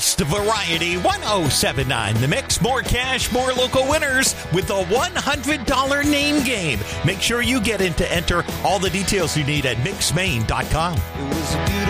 best variety. 107.9 The Mix. More cash, more local winners with the $100 name game. Make sure you get in to enter. All the details you need at mixmaine.com. It was a beautiful